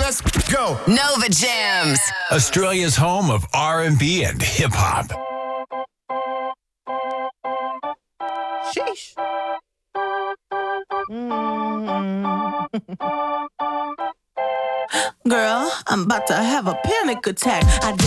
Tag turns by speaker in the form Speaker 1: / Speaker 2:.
Speaker 1: Let's go.
Speaker 2: Nova Jams.
Speaker 3: Australia's home of R&B and hip-hop.
Speaker 4: Sheesh.
Speaker 5: Girl, I'm about to have a panic attack.